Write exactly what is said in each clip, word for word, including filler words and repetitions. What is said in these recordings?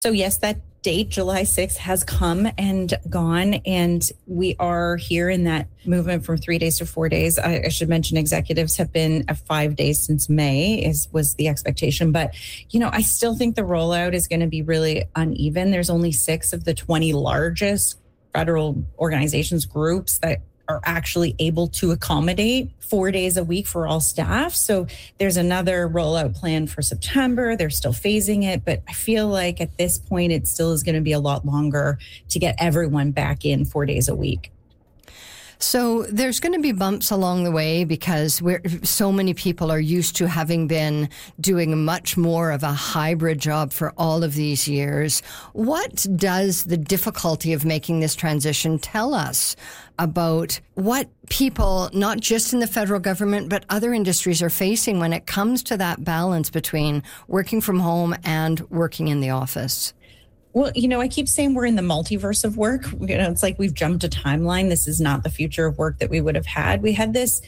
So yes, that date, July sixth, has come and gone, and we are here in that movement from three days to four days. I, I should mention executives have been at five days since May is was the expectation. But, you know, I still think the rollout is going to be really uneven. There's only six of the twenty largest federal organizations, groups that are actually able to accommodate four days a week for all staff. So there's another rollout plan for September. They're still phasing it, but I feel like at this point, it still is going to be a lot longer to get everyone back in four days a week. So there's going to be bumps along the way because we're, so many people are used to having been doing much more of a hybrid job for all of these years. What does the difficulty of making this transition tell us about what people, not just in the federal government, but other industries are facing when it comes to that balance between working from home and working in the office? Well, you know, I keep saying we're in the multiverse of work. You know, it's like we've jumped a timeline. This is not the future of work that we would have had. We had this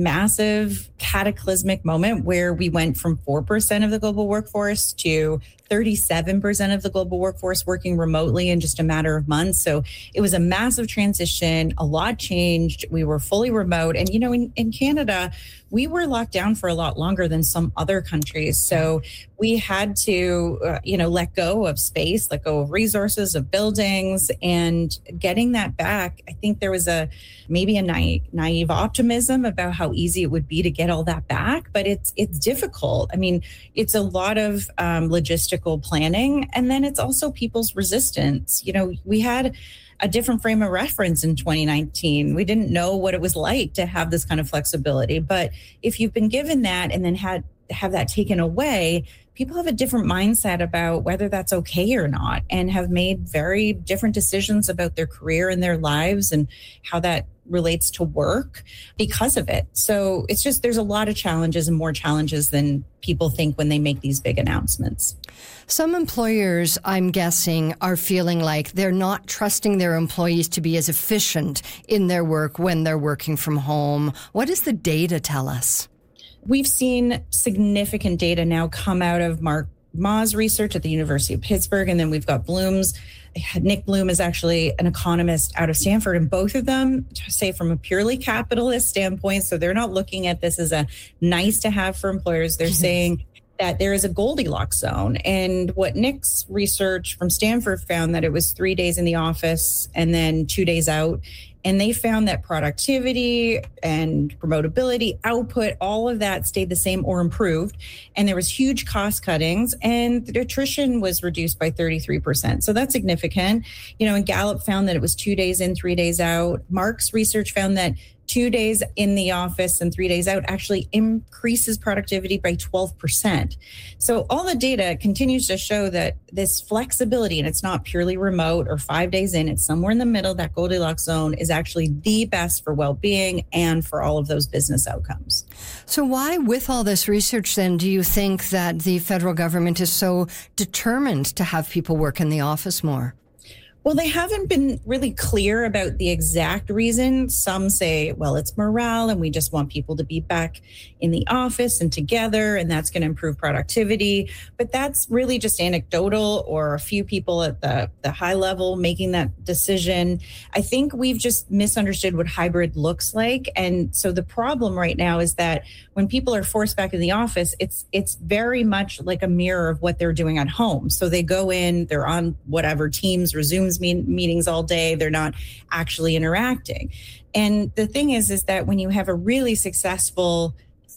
massive cataclysmic moment where we went from four percent of the global workforce to thirty-seven percent of the global workforce working remotely in just a matter of months. So it was a massive transition. A lot changed. We were fully remote. And, you know, in, in Canada, we were locked down for a lot longer than some other countries. So we had to, uh, you know, let go of space, let go of resources, of buildings, and getting that back. I think there was a maybe a naive, naive optimism about how easy it would be to get all that back, but it's it's difficult. I mean, it's a lot of um, logistical planning, and then it's also people's resistance. You know, we had a different frame of reference in twenty nineteen. We didn't know what it was like to have this kind of flexibility. But if you've been given that and then had have that taken away, people have a different mindset about whether that's okay or not, and have made very different decisions about their career and their lives and how that relates to work because of it. So it's just, there's a lot of challenges, and more challenges than people think when they make these big announcements. Some employers, I'm guessing, are feeling like they're not trusting their employees to be as efficient in their work when they're working from home. What does the data tell us? We've seen significant data now come out of Mark Ma's research at the University of Pittsburgh, and then we've got Bloom's. Nick Bloom is actually an economist out of Stanford, and both of them say from a purely capitalist standpoint, so they're not looking at this as a nice to have for employers. They're saying that there is a Goldilocks zone. And what Nick's research from Stanford found that it was three days in the office and then two days out. And they found that productivity and promotability, output, all of that stayed the same or improved. And there was huge cost cuttings, and the attrition was reduced by thirty-three percent. So that's significant. You know, and Gallup found that it was two days in, three days out. Mark's research found that two days in the office and three days out actually increases productivity by twelve percent. So all the data continues to show that this flexibility, and it's not purely remote or five days in, it's somewhere in the middle, that Goldilocks zone is actually the best for well-being and for all of those business outcomes. So why, with all this research then, do you think that the federal government is so determined to have people work in the office more? Well, they haven't been really clear about the exact reason. Some say, well, it's morale and we just want people to be back in the office and together, and that's going to improve productivity. But that's really just anecdotal, or a few people at the, the high level making that decision. I think we've just misunderstood what hybrid looks like. And so the problem right now is that when people are forced back in the office, it's it's very much like a mirror of what they're doing at home. So they go in, they're on whatever Teams or Zoom meetings all day. They're not actually interacting. And the thing is, is that when you have a really successful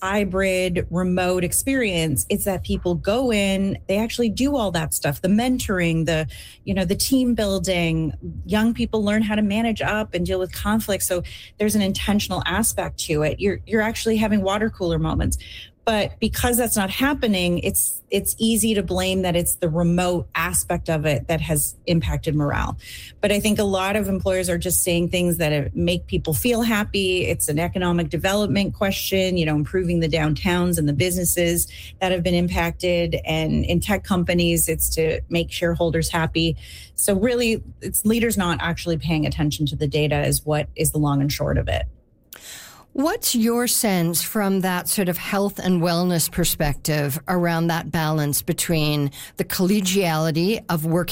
hybrid remote experience, it's that people go in, they actually do all that stuff, the mentoring, the, you know, the team building. Young people learn how to manage up and deal with conflict. So there's an intentional aspect to it. You're you're actually having water cooler moments. But because that's not happening, it's it's easy to blame that it's the remote aspect of it that has impacted morale. But I think a lot of employers are just saying things that make people feel happy. It's an economic development question, you know, improving the downtowns and the businesses that have been impacted. And in tech companies, it's to make shareholders happy. So really, it's leaders not actually paying attention to the data is what is the long and short of it. What's your sense from that sort of health and wellness perspective around that balance between the collegiality of working